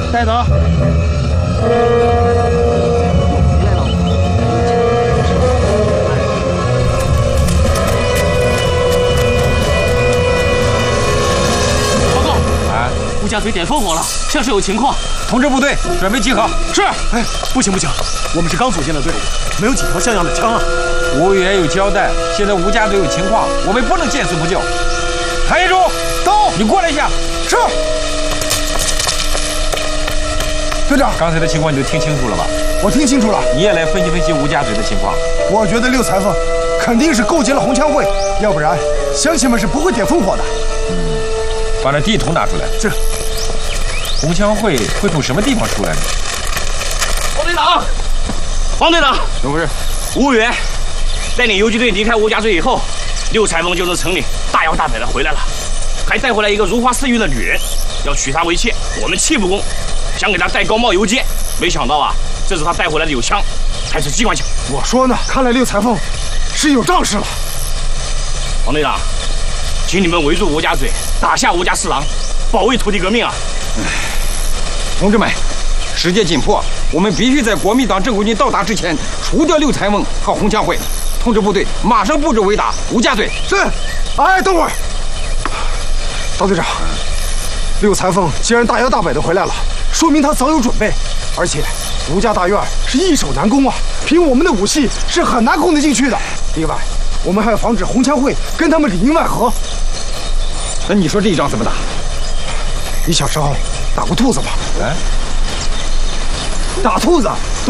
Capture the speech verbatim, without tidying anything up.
带走。 报告， 啊， 吴家嘴点烽火了，像是有情况。 通知部队准备集合。 是。 哎，不行不行，我们是刚组建的队伍，没有几条像样的枪啊。 吴员有交代，现在吴家嘴有情况，我们不能见死不救。韩一柱， 到， 你过来一下。 是。队长， 刚才的情况你都听清楚了吧？ 我听清楚了。 你也来分析分析吴家嘴的情况。 我觉得六裁缝肯定是构结了红枪会，要不然乡亲们是不会点烽火的。 嗯，把那地图拿出来。 是。 红枪会会从什么地方出来呢？ 王队长，王队长， 怎么回事？ 吴员带领游击队离开吴家嘴以后，六裁缝就从城里大摇大摆的回来了，还带回来一个如花似玉的女人，要娶她为妾。我们气不公，想给她戴高帽游街，没想到啊，这是他带回来的有枪，还是机关枪。 我说呢，看来六裁缝是有仗势了。 王队长，请你们围住吴家嘴，打下吴家四郎，保卫土地革命啊！ 同志们，时间紧迫，我们必须在国民党正规军到达之前除掉六裁缝和红枪会。通知部队马上布置围打吴家嘴。 是。哎，等会儿，大队长，六裁缝既然大摇大摆的回来了，说明他早有准备，而且吴家大院是易守难攻啊，凭我们的武器是很难攻得进去的。另外，我们还要防止红枪会跟他们里应外合。 那你说这一仗怎么打？ 你小时候打过兔子吗？ 哎， 打兔子